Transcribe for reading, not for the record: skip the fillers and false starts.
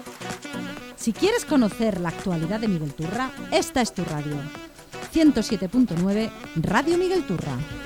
Si quieres conocer la actualidad de Miguel Turra, esta es tu radio. 107.9 Radio Miguel Turra.